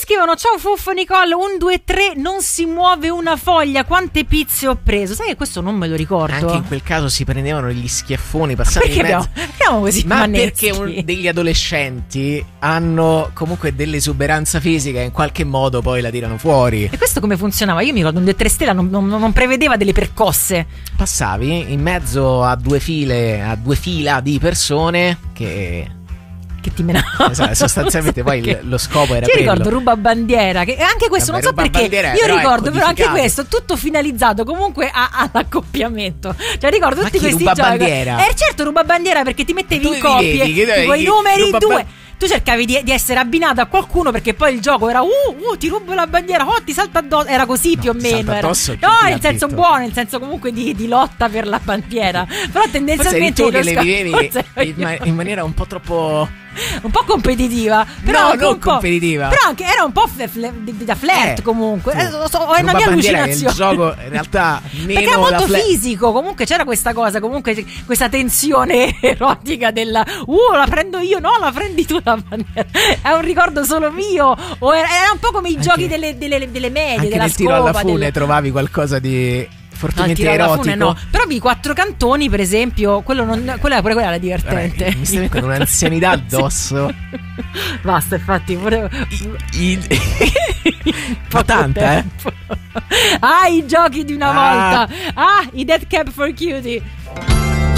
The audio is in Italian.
scrivono: ciao Fuffo Nicole, 1, 2, 3, non si muove una foglia, quante pizze ho preso? Sai che questo non me lo ricordo. Anche in quel caso si prendevano gli schiaffoni passati in mezzo. Siamo così ma manneschi? perché degli adolescenti hanno comunque dell'esuberanza fisica e in qualche modo poi la tirano fuori. E questo come funzionava? Io mi ricordo un 2, 3 stella non prevedeva delle percosse. Passavi in mezzo a due fila di persone che ti menavano. Esatto, sostanzialmente poi lo scopo era quello. Io ricordo rubabandiera, che anche questo non so perché io ricordo però anche questo tutto finalizzato comunque all'accoppiamento. Cioè ricordo tutti questi giochi. Certo, rubabandiera, perché ti mettevi in coppie tipo i numeri 2. Tu cercavi di essere abbinato a qualcuno, perché poi il gioco era ti rubo la bandiera, ti salta addosso, era così più o meno. Nel senso buono, nel senso comunque di lotta per la bandiera. Però tendenzialmente forse eri tu che le vivevi in maniera un po' troppo competitiva, però non competitiva, però anche era un po' da flirt comunque. È una mia allucinazione. Il gioco in realtà perché era molto fisico, comunque c'era questa cosa, comunque questa tensione erotica della la prendo io, no, la prendi tu la bandiera. È un ricordo solo mio, o era un po' come i giochi delle medie, anche della nel tiro alla fune trovavi qualcosa di fortemente erotico. Fune, no. Però i 4 cantoni, per esempio, quella era divertente. Mi stai con un'anzianità addosso. Basta, infatti pure fa tanta, i giochi di una volta. I Dead Cap for Cutie.